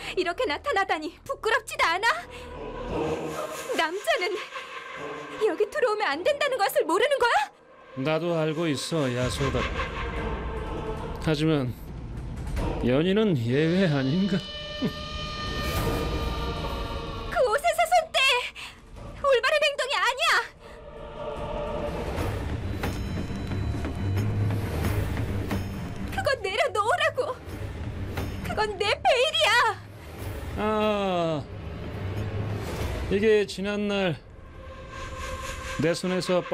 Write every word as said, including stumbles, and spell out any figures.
이렇게 나타나다니 부끄럽지도 않아? 남자는 여기 들어오면 안 된다는 것을 모르는 거야? 나도 알고 있어, 야소다. 하지만 연인은 예외 아닌가? 그 옷에서 손 떼! 올바른 행동이 아니야! 그건 내려놓으라고! 그건 내 베일이야! 아, 이게 지난날 내 손에서